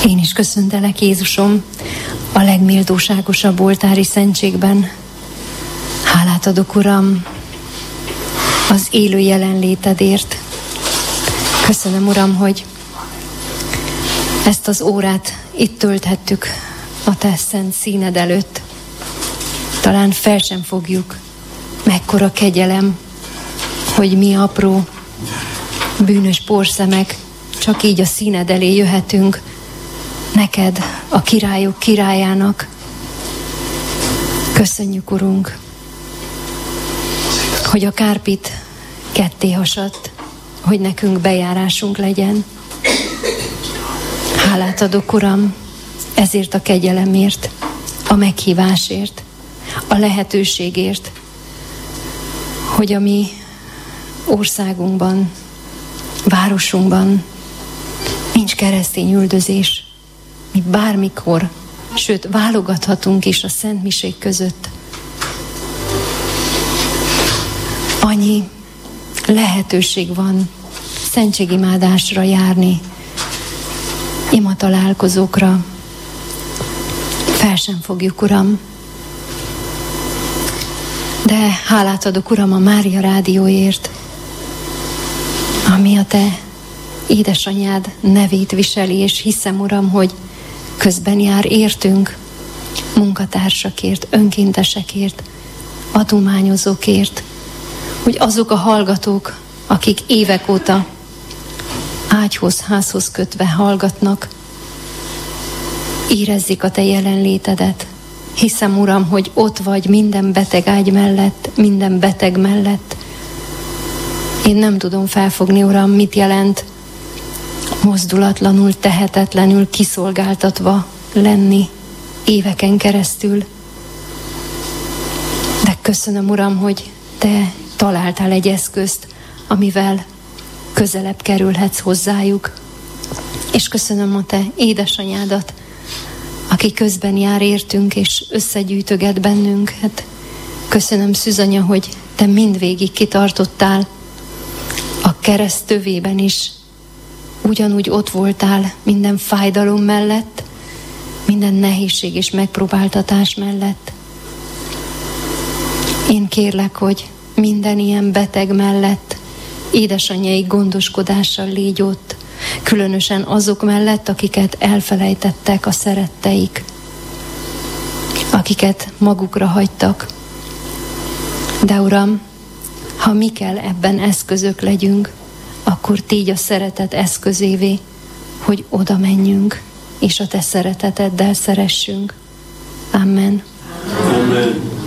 Én is köszöntelek, Jézusom, a legméltóságosabb oltári szentségben. Hálát adok, Uram, az élő jelenlétedért. Köszönöm, Uram, hogy ezt az órát itt tölthettük a Te szent színed előtt. Talán fel sem fogjuk, mekkora kegyelem, hogy mi apró, bűnös porszemek csak így a színed elé jöhetünk, neked, a királyok királyának. Köszönjük, Urunk, hogy a kárpit ketté hasadt, hogy nekünk bejárásunk legyen. Hálát adok, Uram, ezért a kegyelemért, a meghívásért, a lehetőségért, hogy a mi országunkban, városunkban nincs keresztény üldözés. Mi bármikor, sőt, válogathatunk is a szentmisék között. Annyi lehetőség van szentségimádásra járni, imatalálkozókra. Fel sem fogjuk, Uram. De hálát adok, Uram, a Mária Rádióért, ami a Te édesanyád nevét viseli, és hiszem, Uram, hogy közben jár értünk, munkatársakért, önkéntesekért, adományozókért, hogy azok a hallgatók, akik évek óta ágyhoz, házhoz kötve hallgatnak, érezzék a Te jelenlétedet. Hiszem, Uram, hogy ott vagy minden beteg ágy mellett, minden beteg mellett. Én nem tudom felfogni, Uram, mit jelent mozdulatlanul, tehetetlenül, kiszolgáltatva lenni éveken keresztül. De köszönöm, Uram, hogy Te találtál egy eszközt, amivel közelebb kerülhetsz hozzájuk. És köszönöm a Te édesanyádat, aki közben jár értünk, és összegyűjtöget bennünket. Köszönöm, Szűzanya, hogy Te mindvégig kitartottál a kereszt tövében is. Ugyanúgy ott voltál minden fájdalom mellett, minden nehézség és megpróbáltatás mellett. Én kérlek, hogy minden ilyen beteg mellett édesanyjai gondoskodással légy ott, különösen azok mellett, akiket elfelejtettek a szeretteik, akiket magukra hagytak. De Uram, ha mi kell ebben eszközök legyünk, akkor Tégy a szeretet eszközévé, hogy oda menjünk, és a Te szereteteddel szeressünk. Amen. Amen.